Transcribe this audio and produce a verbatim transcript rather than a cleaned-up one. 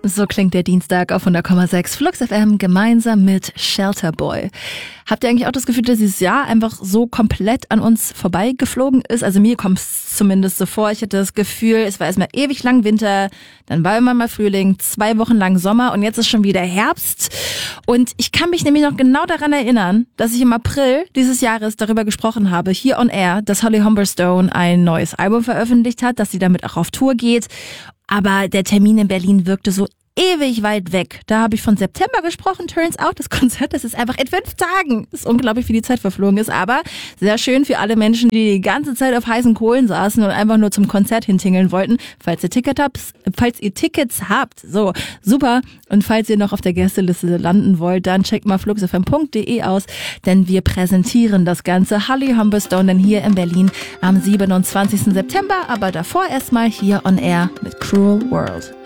So klingt der Dienstag auf hundert Komma sechs Flux F M gemeinsam mit Shelter Boy. Habt ihr eigentlich auch das Gefühl, dass dieses Jahr einfach so komplett an uns vorbeigeflogen ist? Also mir kommt es zumindest so vor. Ich hatte das Gefühl, es war erstmal ewig lang Winter, dann war immer mal Frühling, zwei Wochen lang Sommer und jetzt ist schon wieder Herbst. Und ich kann mich nämlich noch genau daran erinnern, dass ich im April dieses Jahres darüber gesprochen habe, hier on air, dass Holly Humberstone ein neues Album veröffentlicht hat, dass sie damit auch auf Tour geht. Aber der Termin in Berlin wirkte so ewig weit weg. Da habe ich von September gesprochen. Turns out, das Konzert, das ist einfach in fünf Tagen. Das ist unglaublich, wie die Zeit verflogen ist. Aber sehr schön für alle Menschen, die die ganze Zeit auf heißen Kohlen saßen und einfach nur zum Konzert hintingeln wollten. Falls ihr Ticket habt, falls ihr Tickets habt, so, super. Und falls ihr noch auf der Gästeliste landen wollt, dann checkt mal flux f m punkt d e aus, denn wir präsentieren das Ganze. Holly Humberstone dann hier in Berlin am siebenundzwanzigsten September. Aber davor erstmal hier on air mit Cruel World.